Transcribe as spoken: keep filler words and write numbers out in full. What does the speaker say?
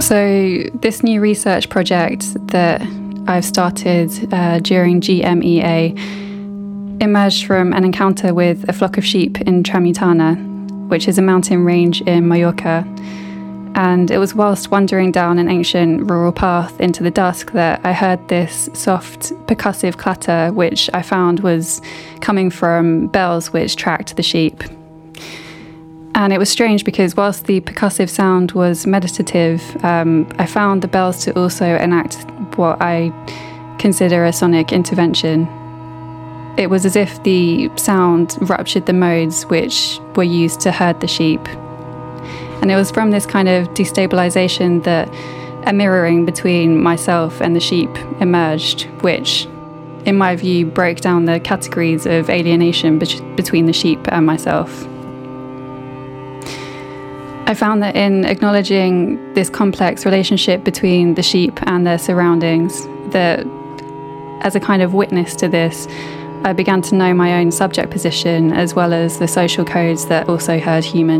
So this new research project that I've started uh, during G M E A emerged from an encounter with a flock of sheep in Tramuntana, which is a mountain range in Mallorca. And it was whilst wandering down an ancient rural path into the dusk that I heard this soft percussive clatter, which I found was coming from bells which tracked the sheep. And it was strange because whilst the percussive sound was meditative, um, I found the bells to also enact what I consider a sonic intervention. It was as if the sound ruptured the modes which were used to herd the sheep. And it was from this kind of destabilization that a mirroring between myself and the sheep emerged, which, in my view, broke down the categories of alienation be- between the sheep and myself. I found that in acknowledging this complex relationship between the sheep and their surroundings, that as a kind of witness to this, I began to know my own subject position as well as the social codes that also herd humans.